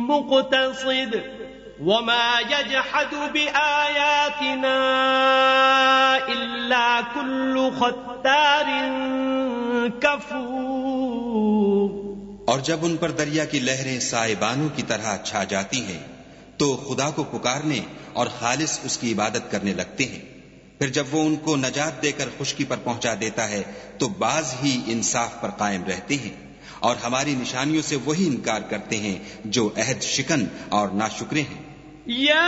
मुक़तसिद वमा यजहदु बिआयातिना इल्ला कुल्लु खत्तारिन कफूर। और जब उन पर दरिया की लहरें साइबानों की तरह छा जाती हैं तो खुदा को पुकारने और खालिस उसकी इबादत करने लगते हैं। फिर जब वो उनको नजात देकर खुशकी पर पहुंचा देता है तो बाज ही इंसाफ पर कायम रहते हैं और हमारी निशानियों से वही इनकार करते हैं जो अहद शिकन और नाशुक्रे हैं।